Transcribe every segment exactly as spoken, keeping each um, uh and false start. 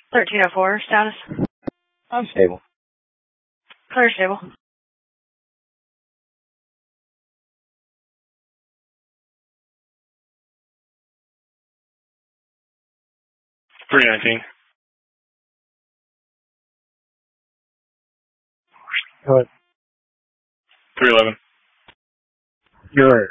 thirteen oh four, status? I'm stable. Clear stable. three nineteen. Go ahead. three eleven. Good.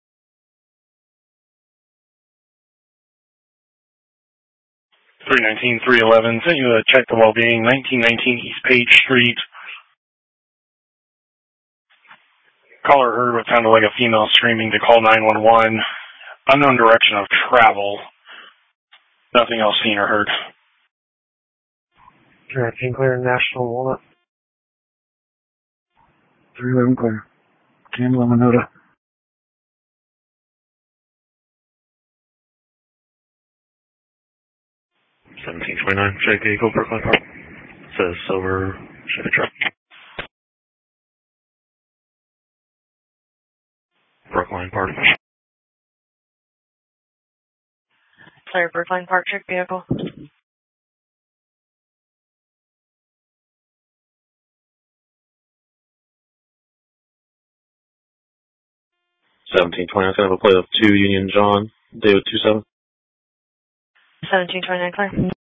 three nineteen, three eleven. Sent you a check the well-being, nineteen nineteen East Page Street. Caller heard what sounded like a female screaming to call nine one one. Unknown direction of travel. Nothing else seen or heard. three nineteen clear, National Walnut. three eleven clear. Campbell, Minota. seventeen twenty-nine, check vehicle, Brookline Park. Says silver Chevy truck. Brookline Park. Clear Brookline Park, check vehicle. seventeen twenty-nine, going to have a plate of two Union John, David two seven. seventeen twenty-nine, clear.